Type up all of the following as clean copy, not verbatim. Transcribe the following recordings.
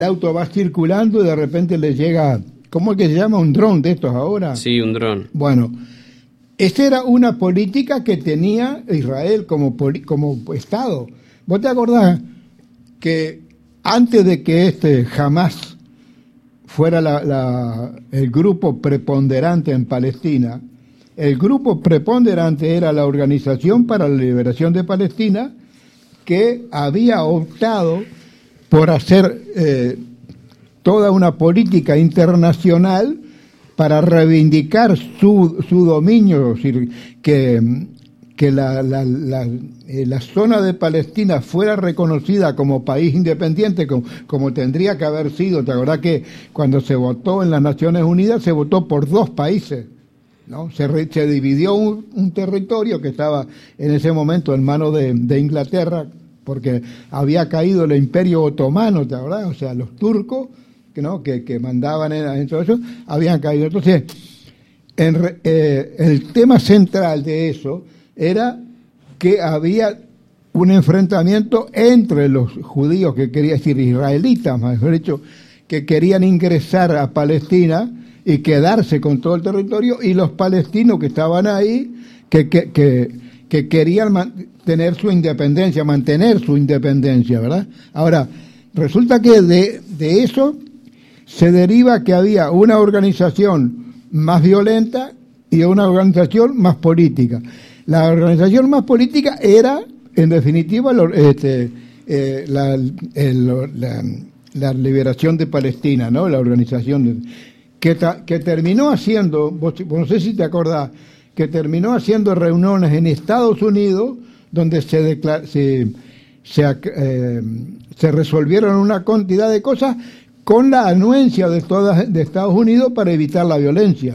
auto va circulando y de repente le llega, ¿cómo es que se llama? ¿Un dron de estos ahora? Sí, un dron. Bueno, esa era una política que tenía Israel como Estado. ¿Vos te acordás que antes de que Hamás fuera el grupo preponderante en Palestina, el grupo preponderante era la Organización para la Liberación de Palestina, que había optado por hacer toda una política internacional para reivindicar su dominio, es decir, que la zona de Palestina fuera reconocida como país independiente, como tendría que haber sido. ¿Te acordás que cuando se votó en las Naciones Unidas se votó por 2 países? ¿No? Se dividió un territorio que estaba en ese momento en manos de Inglaterra, porque había caído el Imperio Otomano, ¿te acordás? O sea, los turcos que mandaban en todo eso, habían caído. Entonces, el tema central de eso era que había un enfrentamiento entre los judíos, que quería decir israelitas, mejor dicho, que querían ingresar a Palestina y quedarse con todo el territorio, y los palestinos que estaban ahí, que querían mantener su independencia, ¿verdad? Ahora, resulta que de eso se deriva que había una organización más violenta y una organización más política. La organización más política era, en definitiva, la liberación de Palestina, ¿no? La organización que terminó haciendo, vos no sé si te acordás, que terminó haciendo reuniones en Estados Unidos donde se resolvieron una cantidad de cosas con la anuencia de Estados Unidos para evitar la violencia.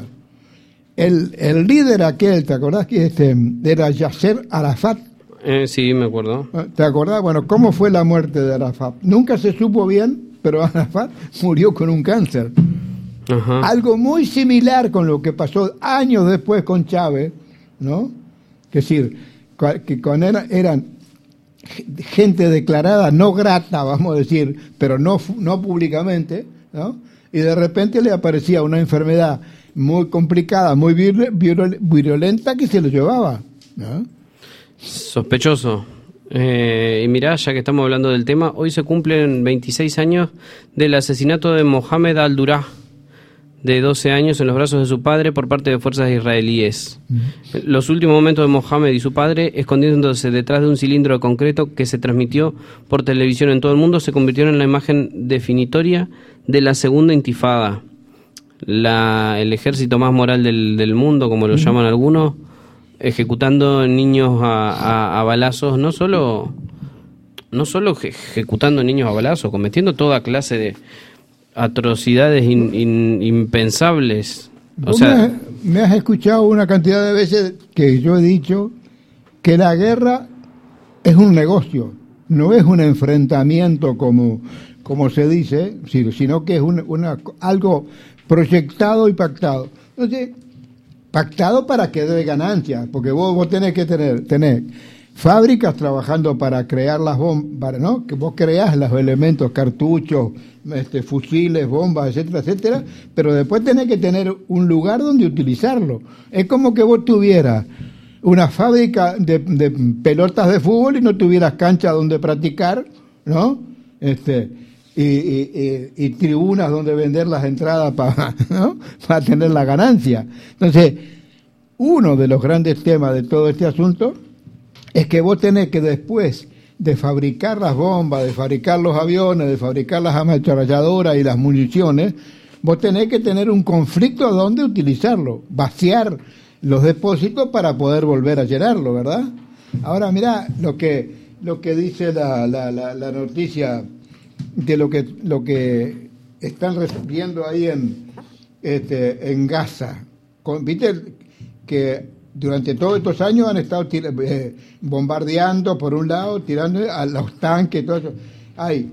El líder aquel, ¿te acordás que era Yasser Arafat? Sí, me acuerdo. ¿Te acordás? Bueno, ¿cómo fue la muerte de Arafat? Nunca se supo bien, pero Arafat murió con un cáncer. Ajá. Algo muy similar con lo que pasó años después con Chávez, ¿no? Es decir, que eran gente declarada no grata, vamos a decir, pero no públicamente, ¿no? Y de repente le aparecía una enfermedad muy complicada, muy virulenta, que se lo llevaba, ¿no? Sospechoso. Y mirá, ya que estamos hablando del tema, hoy se cumplen 26 años del asesinato de Mohamed al-Durrah, de 12 años, en los brazos de su padre por parte de fuerzas israelíes. Los últimos momentos de Mohamed y su padre, escondiéndose detrás de un cilindro de concreto que se transmitió por televisión en todo el mundo, se convirtieron en la imagen definitoria de la segunda intifada. El ejército más moral del mundo, como lo llaman algunos, ejecutando niños a balazos, no solo ejecutando niños a balazos, cometiendo toda clase de atrocidades impensables. O sea, me has escuchado una cantidad de veces que yo he dicho que la guerra es un negocio, no es un enfrentamiento como se dice, sino que es algo proyectado y pactado. Entonces, pactado para que dé ganancias, porque vos tenés que tener fábricas trabajando para crear las bombas, ¿no? Que vos creás los elementos, cartuchos, fusiles, bombas, etcétera, etcétera, pero después tenés que tener un lugar donde utilizarlo. Es como que vos tuvieras una fábrica de pelotas de fútbol y no tuvieras cancha donde practicar, ¿no? Y tribunas donde vender las entradas para tener la ganancia. Entonces, uno de los grandes temas de todo este asunto es que vos tenés que, después de fabricar las bombas, de fabricar los aviones, de fabricar las ametralladoras y las municiones, vos tenés que tener un conflicto donde utilizarlo, vaciar los depósitos para poder volver a llenarlo, ¿verdad? Ahora mirá lo que dice la noticia de lo que están recibiendo ahí en Gaza. Viste que durante todos estos años han estado bombardeando por un lado, tirando a los tanques, todo eso. Hay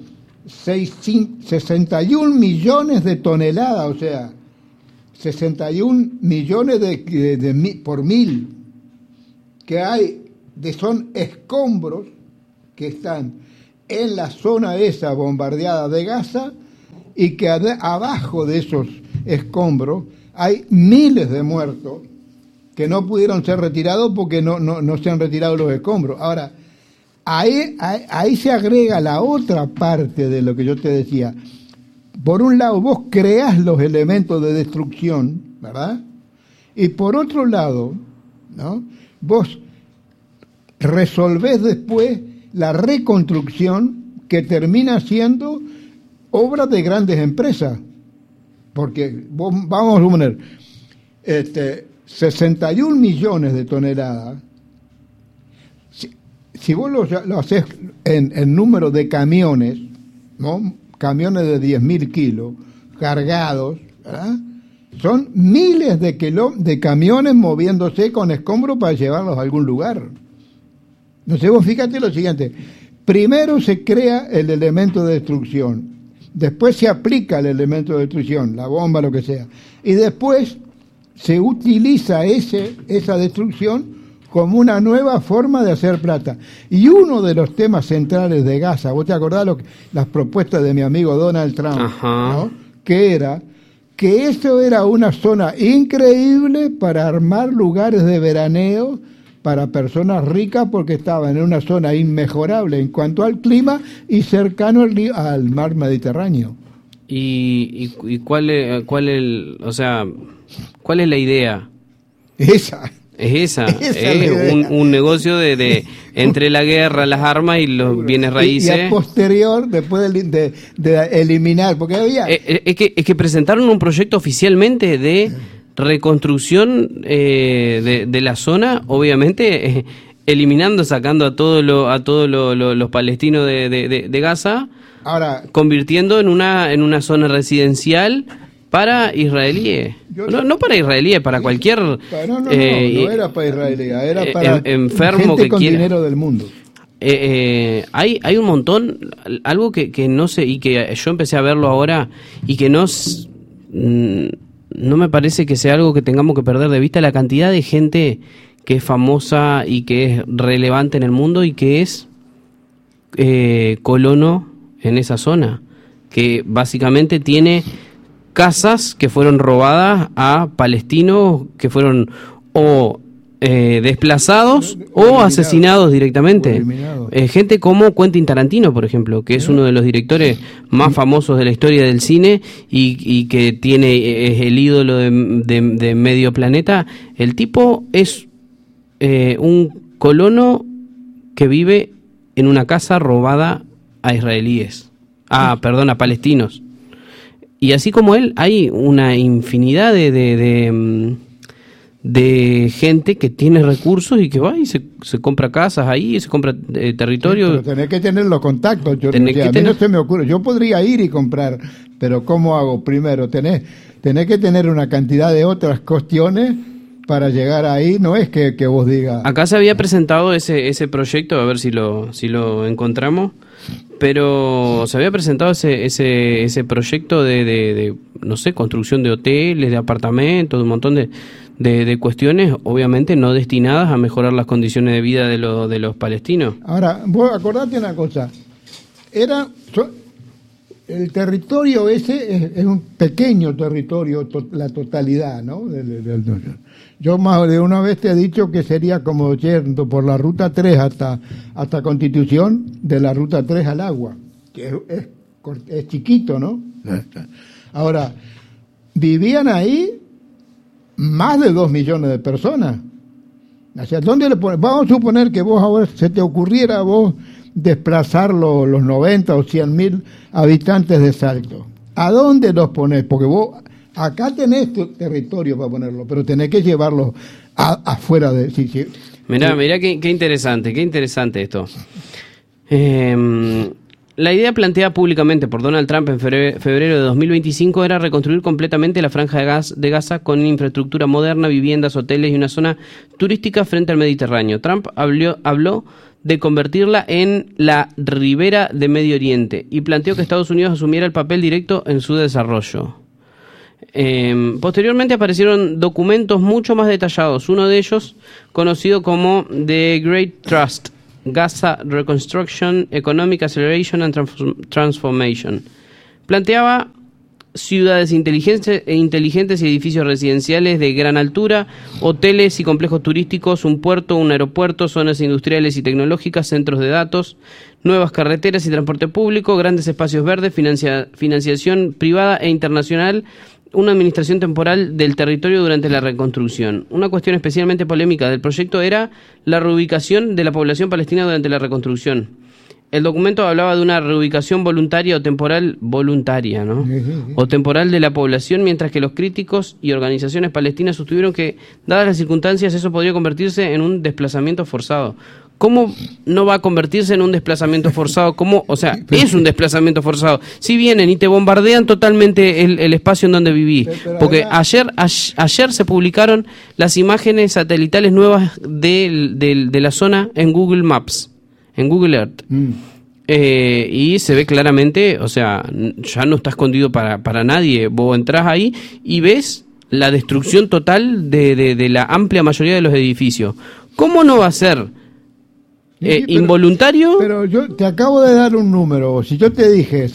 61 millones de toneladas, o sea, 61 millones por mil, que son escombros que están en la zona esa bombardeada de Gaza, y que abajo de esos escombros hay miles de muertos que no pudieron ser retirados porque no se han retirado los escombros. Ahora, ahí se agrega la otra parte de lo que yo te decía. Por un lado, vos creás los elementos de destrucción, ¿verdad? Y por otro lado, ¿no?, vos resolvés después la reconstrucción, que termina siendo obra de grandes empresas. Porque vamos a suponer, 61 millones de toneladas, si vos lo haces en número de camiones, ¿no?, camiones de 10.000 kilos cargados, ¿verdad?, son miles de camiones moviéndose con escombros para llevarlos a algún lugar. Entonces vos fíjate lo siguiente: primero se crea el elemento de destrucción, después se aplica el elemento de destrucción, la bomba, lo que sea, y después se utiliza esa destrucción como una nueva forma de hacer plata. Y uno de los temas centrales de Gaza, ¿vos te acordás las propuestas de mi amigo Donald Trump? ¿No? Que era que eso era una zona increíble para armar lugares de veraneo para personas ricas, porque estaban en una zona inmejorable en cuanto al clima y cercano al mar Mediterráneo. ¿Y cuál es la idea? Esa. Es un negocio de entre la guerra, las armas y los bienes raíces. Y a posterior, después de eliminar, porque había... Es que presentaron un proyecto oficialmente de reconstrucción de la zona, obviamente sacando a todos los palestinos de Gaza, ahora convirtiendo en una zona residencial para israelíes. No para israelíes, para cualquier... No era para israelíes, era para enfermo gente que con quiera. Dinero del mundo. Hay un montón, algo que no sé, y que yo empecé a verlo ahora, y que no me parece que sea algo que tengamos que perder de vista: la cantidad de gente que es famosa y que es relevante en el mundo y que es colono en esa zona, que básicamente tiene casas que fueron robadas a palestinos que fueron desplazados o asesinados directamente. Gente como Quentin Tarantino, por ejemplo, que es uno de los directores más famosos de la historia del cine y que es el ídolo de medio planeta. El tipo es un colono que vive en una casa robada a israelíes. A palestinos. Y así como él, hay una infinidad de gente que tiene recursos y que va y se compra casas ahí, se compra territorio. Sí, pero tenés que tener los contactos. A mí no se me ocurre. Yo podría ir y comprar, pero ¿cómo hago? Primero, tenés que tener una cantidad de otras cuestiones para llegar ahí. No es que vos digas... Acá se había presentado ese proyecto, a ver si lo encontramos, pero se había presentado ese proyecto de no sé, construcción de hoteles, de apartamentos, de un montón de cuestiones, obviamente no destinadas a mejorar las condiciones de vida de los palestinos. Ahora, vos acordate una cosa: el territorio ese es un pequeño territorio, la totalidad, ¿no? Yo más de una vez te he dicho que sería como yendo por la ruta 3 hasta Constitución, de la ruta 3 al agua, que es chiquito, ¿no? Ahora, vivían ahí más de 2 millones de personas. O sea, ¿dónde le pones? Vamos a suponer que vos ahora se te ocurriera a vos desplazar los 90 o 100.000 habitantes de Salto. ¿A dónde los ponés? Porque vos acá tenés tu territorio para ponerlo, pero tenés que llevarlo afuera de... Sí. Mirá qué interesante esto. La idea planteada públicamente por Donald Trump en febrero de 2025 era reconstruir completamente la franja de Gaza con infraestructura moderna, viviendas, hoteles y una zona turística frente al Mediterráneo. Trump habló de convertirla en la ribera de Medio Oriente y planteó que Estados Unidos asumiera el papel directo en su desarrollo. Posteriormente aparecieron documentos mucho más detallados, uno de ellos conocido como The Great Trust, Gaza Reconstruction, Economic Acceleration and Transformation. Planteaba ciudades inteligentes y edificios residenciales de gran altura, hoteles y complejos turísticos, un puerto, un aeropuerto, zonas industriales y tecnológicas, centros de datos, nuevas carreteras y transporte público, grandes espacios verdes, financiación privada e internacional, una administración temporal del territorio durante la reconstrucción. Una cuestión especialmente polémica del proyecto era la reubicación de la población palestina durante la reconstrucción. El documento hablaba de una reubicación voluntaria o temporal voluntaria, ¿no? O temporal de la población, mientras que los críticos y organizaciones palestinas sostuvieron que, dadas las circunstancias, eso podría convertirse en un desplazamiento forzado. ¿Cómo no va a convertirse en un desplazamiento forzado? ¿Cómo? O sea, es un desplazamiento forzado. Si vienen y te bombardean totalmente el espacio en donde vivís. Porque ayer se publicaron las imágenes satelitales nuevas de la zona en Google Maps, en Google Earth. Y se ve claramente, o sea, ya no está escondido para nadie. Vos entrás ahí y ves la destrucción total de la amplia mayoría de los edificios. ¿Cómo no va a ser involuntario? Pero yo te acabo de dar un número. Si yo te dije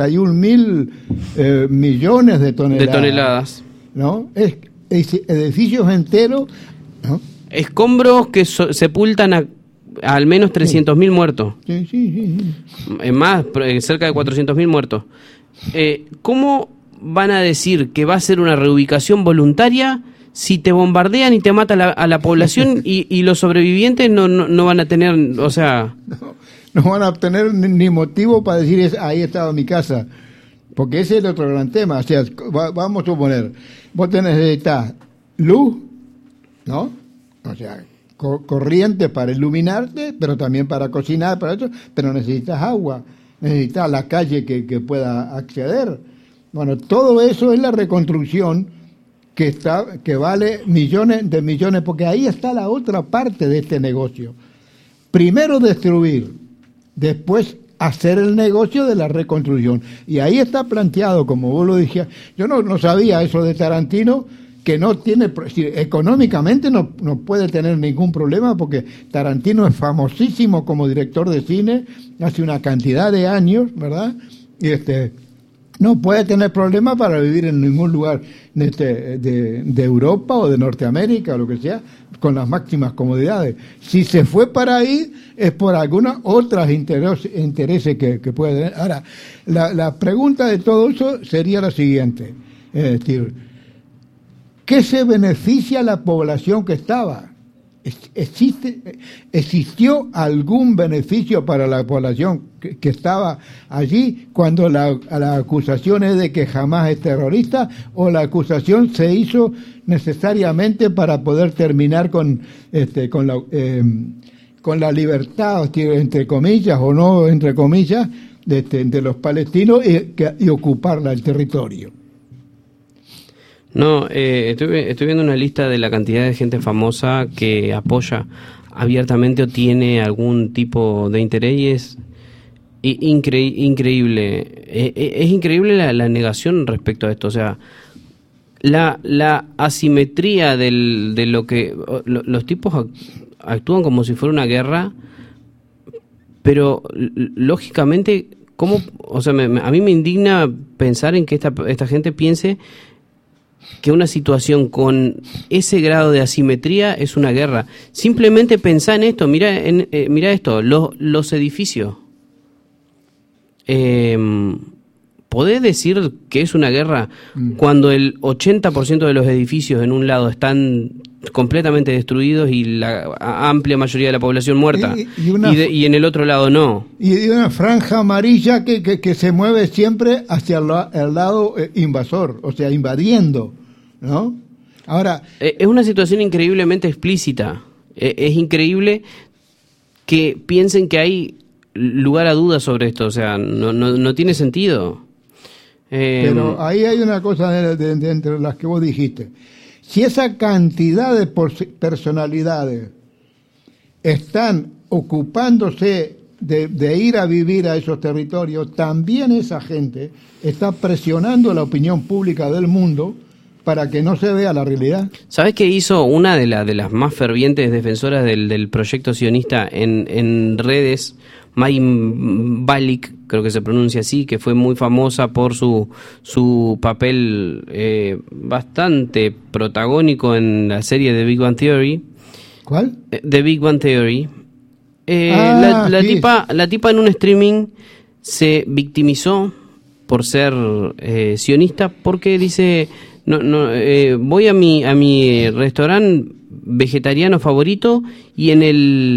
61.000 millones de toneladas. ¿No? Es edificios enteros, ¿no? Escombros que sepultan al menos 300.000 muertos. Sí. Más, cerca de 400.000 muertos. ¿Cómo van a decir que va a ser una reubicación voluntaria si te bombardean y te matan a la población y los sobrevivientes no van a tener, o sea... No van a tener ni motivo para decir ahí estaba mi casa? Porque ese es el otro gran tema. O sea, vamos a suponer, vos necesitas luz, ¿no? O sea, corriente para iluminarte, pero también para cocinar, para eso, pero necesitas agua, necesitas la calle que pueda acceder. Bueno, todo eso es la reconstrucción que vale millones de millones, porque ahí está la otra parte de este negocio. Primero destruir, después hacer el negocio de la reconstrucción. Y ahí está planteado, como vos lo dijiste, yo no sabía eso de Tarantino, que no tiene, económicamente no puede tener ningún problema, porque Tarantino es famosísimo como director de cine hace una cantidad de años, ¿verdad? Y no puede tener problema para vivir en ningún lugar de Europa o de Norteamérica o lo que sea, con las máximas comodidades. Si se fue para ahí es por algunas otras intereses que puede tener. Ahora, la pregunta de todo eso sería la siguiente, es decir, ¿qué se beneficia la población que estaba? ¿Existió algún beneficio para la población que estaba allí cuando la acusación es de que Hamás es terrorista, o la acusación se hizo necesariamente para poder terminar con la libertad, entre comillas o no entre comillas, de los palestinos y ocupar el territorio? No, estoy viendo una lista de la cantidad de gente famosa que apoya abiertamente o tiene algún tipo de interés, y es increíble. Es increíble la negación respecto a esto. O sea, la asimetría de lo que... Los tipos actúan como si fuera una guerra, pero lógicamente, ¿cómo? O sea, a mí me indigna pensar en que esta gente piense que una situación con ese grado de asimetría es una guerra. Simplemente pensá en esto, mirá esto, los edificios. ¿Podés decir que es una guerra cuando el 80% de los edificios en un lado están completamente destruidos y la amplia mayoría de la población muerta, y en el otro lado no? Y una franja amarilla que se mueve siempre hacia el lado invasor, o sea, invadiendo, ¿no? Ahora, es una situación increíblemente explícita. Es increíble que piensen que hay lugar a dudas sobre esto. O sea, no tiene sentido. Pero ahí hay una cosa de entre las que vos dijiste. Si esa cantidad de personalidades están ocupándose de ir a vivir a esos territorios, también esa gente está presionando la opinión pública del mundo para que no se vea la realidad. ¿Sabes qué hizo una de las más fervientes defensoras del proyecto sionista en redes? Mayim Balik, creo que se pronuncia así, que fue muy famosa por su papel bastante protagónico en la serie de Big Bang Theory. ¿Cuál? The Big Bang Theory. Sí. La tipa en un streaming se victimizó por ser sionista porque dice, voy a mi restaurante vegetariano favorito y en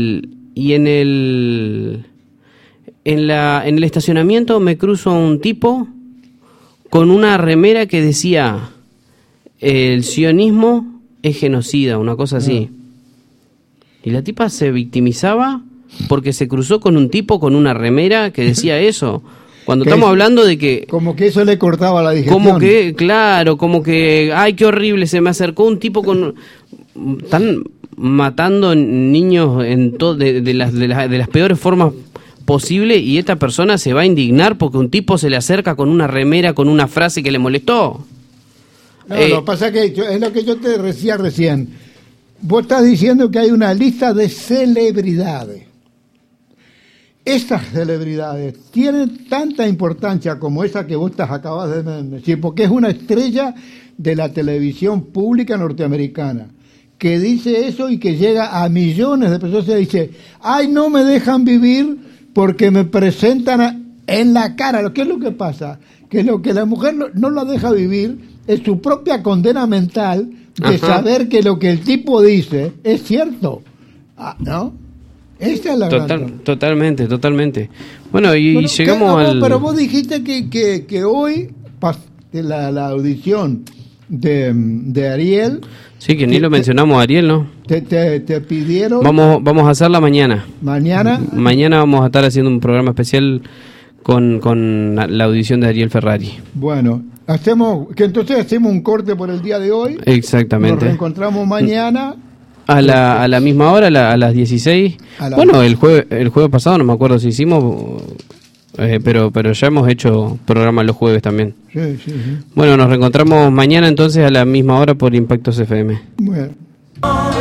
el estacionamiento me cruzo a un tipo con una remera que decía el sionismo es genocida, una cosa así. Y la tipa se victimizaba porque se cruzó con un tipo con una remera que decía eso. Cuando estamos hablando de que... Como que eso le cortaba la digestión. Como que, claro, como que... ¡Ay, qué horrible! Se me acercó un tipo con... Están matando niños de las peores formas posibles y esta persona se va a indignar porque un tipo se le acerca con una remera, con una frase que le molestó. No, lo que pasa es que es lo que yo te decía recién. Vos estás diciendo que hay una lista de celebridades. Estas celebridades tienen tanta importancia como esa que vos acabas de decir, porque es una estrella de la televisión pública norteamericana, que dice eso y que llega a millones de personas y dice, ay, no me dejan vivir porque me presentan en la cara. ¿Qué es lo que pasa? Que lo que la mujer no la deja vivir es su propia condena mental de saber que lo que el tipo dice es cierto, ¿no? Esa es la Totalmente. Bueno, y llegamos al... Pero vos dijiste que hoy la audición de Ariel... Sí, que ni lo mencionamos a Ariel, ¿no? Te pidieron... Vamos a hacerla mañana. ¿Mañana? Mañana vamos a estar haciendo un programa especial con la audición de Ariel Ferrari. Bueno, entonces hacemos un corte por el día de hoy. Exactamente. Nos reencontramos mañana... A la misma hora, a las 16. Bueno, el jueves pasado no me acuerdo si hicimos, pero ya hemos hecho programa los jueves también. Sí. Bueno, nos reencontramos mañana entonces a la misma hora por Impactos FM. Bueno.